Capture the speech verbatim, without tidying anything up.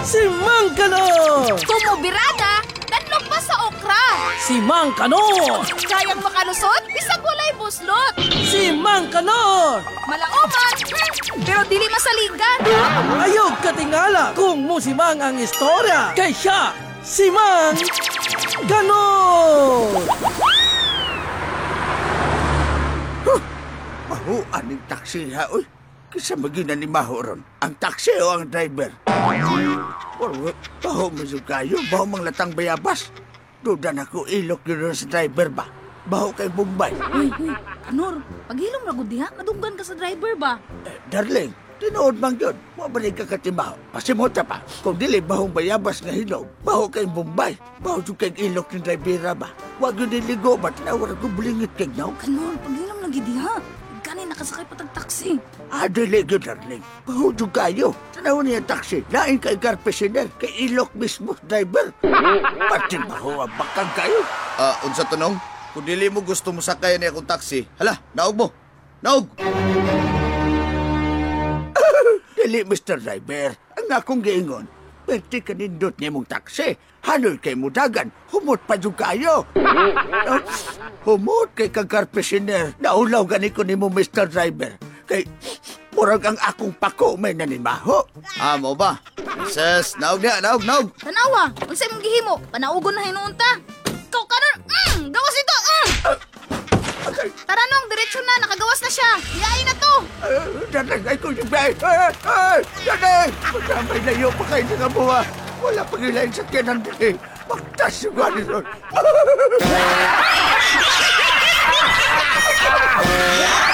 Si Mang Kanor! Tumubirada, danlog pa sa okra. Si Mang Kanor! Kayang makalusot, bisag walay buslot. Si Mang Kanor! Malauman, hmm, pero dili masaligan. Ayog katingala kung musimang ang istorya. Kay siya, si Mang Kanor! Maho, aning taksi ha, uy. Kisa magina ni Maho ron. Ang taksi o ang driver? Or, baho mo kayo, baho mang latang bayabas. Duda na ko ilok yun ron sa driver ba? Baho kay Bombay. Uy, uy, Kanor, paghilom ra gud diha, kadunggan ka sa driver ba? Eh, darling, tinood mang yun. Mabalik ka katimaho. Pasimota pa. Kung dili bahong bayabas nga hinog, baho kay Bombay. Baho yung kay ilok ng driver ba? Huwag yun niligo, ba't nawara ko bulingit kay naw? Kanor, paghilom lagi diha. Kanay nakasakay pa tag taxi. Ah, dili yun, darling. Baho yung kayo. Tanaw niya taxi. Lain kay karpesiner, kay ilok mismo driver. Pati baho ang bakang kayo. Ah, unsa tanong? Kung dili mo gusto mo sakay ni akong taxi, hala, naog mo. Naog! Dili, Mister Driver. Ang akong giingon, pwede ka nindot niya mong taksi. Hanoy kay mudagan, humot pa yung kayo. Ah, humot kay kagarpesiner. Naulaw gani ko ni mo, Mister Driver. Kay, murag ang akong pako may nanimaho. Ah, mo ba? Sis, naog niya, naog, naog. Tanawa, unsay mong gihimo? Panaugon na hinuon ta. Ikaw Kanor, mm, gawas ito. Mm. Tara nong, diretsyo na, nakagawas na siya. Iyain na to. Uh, Danay ko yung bay. Ay, ay, danay. Magkamay na iyo pa kayo nga buha. Wala pang ilayin sa kinan din. Magtas yung gani ron.